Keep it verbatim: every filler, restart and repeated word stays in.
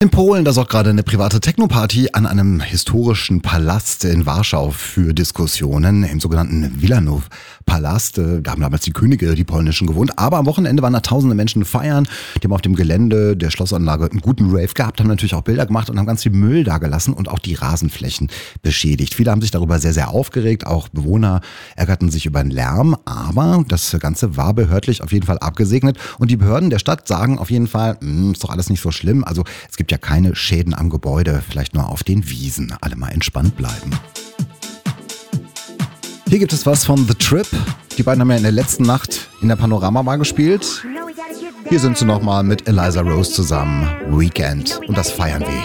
In Polen, da sorgt gerade eine private Techno-Party an einem historischen Palast in Warschau für Diskussionen, im sogenannten Wilanów-Palast. Da haben damals die Könige, die polnischen, gewohnt. Aber am Wochenende waren da tausende Menschen feiern. Die haben auf dem Gelände der Schlossanlage einen guten Rave gehabt, haben natürlich auch Bilder gemacht und haben ganz viel Müll da gelassen und auch die Rasenflächen beschädigt. Viele haben sich darüber sehr, sehr aufgeregt. Auch Bewohner ärgerten sich über den Lärm. Aber das Ganze war behördlich auf jeden Fall abgesegnet. Und die Behörden der Stadt sagen auf jeden Fall, ist doch alles nicht so schlimm. Also es gibt ja keine Schäden am Gebäude, vielleicht nur auf den Wiesen. Alle mal entspannt bleiben. Hier gibt es was von The Trip. Die beiden haben ja in der letzten Nacht in der Panoramabar gespielt. Hier sind sie nochmal mit Eliza Rose zusammen. Weekend. Und das feiern wir